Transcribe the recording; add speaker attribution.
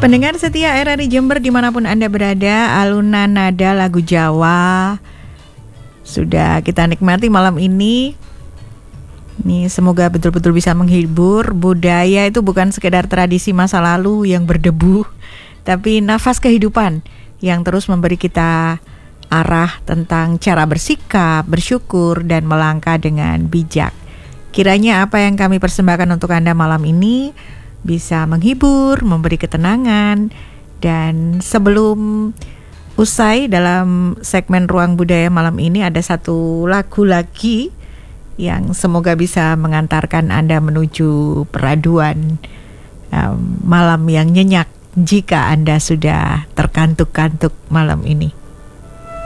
Speaker 1: Pendengar setia RRI Jember dimanapun Anda berada, alunan nada lagu Jawa sudah kita nikmati malam ini. Nih, semoga betul-betul bisa menghibur. Budaya itu bukan sekedar tradisi masa lalu yang berdebu, tapi nafas kehidupan yang terus memberi kita arah tentang cara bersikap, bersyukur, dan melangkah dengan bijak. Kiranya apa yang kami persembahkan untuk Anda malam ini bisa menghibur, memberi ketenangan. Dan sebelum usai dalam segmen Ruang Budaya malam ini, ada satu lagu lagi yang semoga bisa mengantarkan Anda menuju peraduan malam yang nyenyak jika Anda sudah terkantuk-kantuk malam ini.